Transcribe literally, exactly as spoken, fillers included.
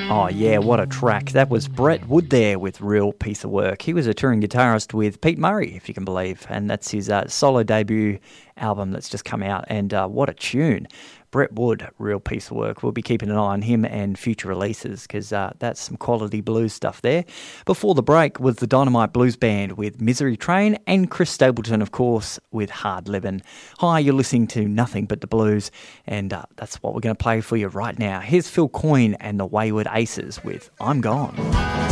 Oh yeah, what a track. That was Brett Wood there with Real Piece of Work. He was a touring guitarist with Pete Murray, if you can believe, and that's his uh, solo debut album that's just come out, and uh, what a tune. Brett Wood, Real Piece of Work. We'll be keeping an eye on him and future releases because uh, that's some quality blues stuff there. Before the break was the Dynamite Blues Band with Misery Train and Chris Stapleton, of course, with Hard Livin'. Hi, you're listening to Nothing But the Blues, and uh, that's what we're going to play for you right now. Here's Phil Coyne and the Wayward Aces with I'm Gone.